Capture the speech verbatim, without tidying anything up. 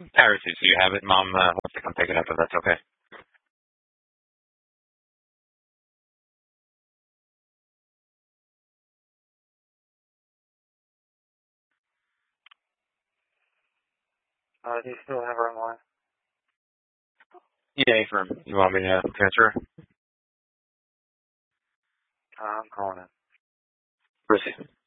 I received, so you have it. Mom uh, wants to come pick it up if that's okay. Uh, do you still have her online? Yeah, affirm. You want me to transfer? Uh, I'm calling it. Proceed.